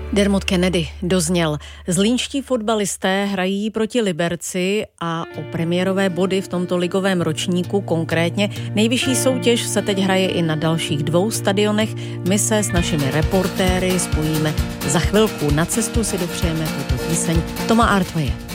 Dermot Kennedy dozněl. Zlínští fotbalisté hrají proti Liberci a o premiérové body v tomto ligovém ročníku konkrétně. Nejvyšší soutěž se teď hraje i na dalších 2 stadionech. My se s našimi reportéry spojíme za chvilku. Na cestu si dopřejeme tuto píseň Toma Artwaye.